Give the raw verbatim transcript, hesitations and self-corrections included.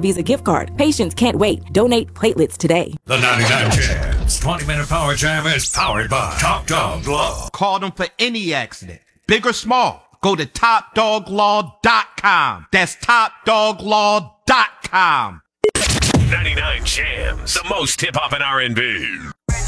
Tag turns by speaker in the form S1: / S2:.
S1: Visa gift card. Patients can't wait. Donate platelets today.
S2: The ninety-nine Jams twenty minute Power Jam is powered by Top Dog Law.
S3: Call them for any accident, big or small. Go to top dog law dot com. That's top dog law dot com.
S2: ninety-nine Jams, the most hip hop and R and B.